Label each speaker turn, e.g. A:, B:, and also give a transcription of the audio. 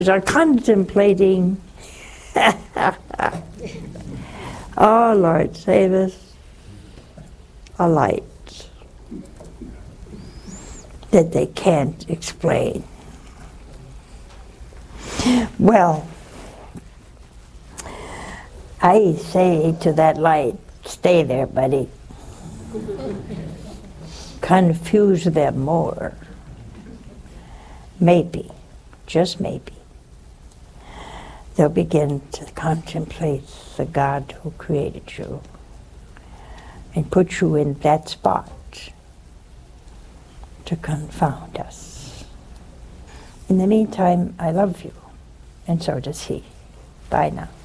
A: Are contemplating. Oh Lord, save us. A light that they can't explain. Well, I say to that light, stay there, buddy. Confuse them more. Maybe, just maybe, they'll begin to contemplate the God who created you and put you in that spot to confound us. In the meantime, I love you, and so does he. Bye now.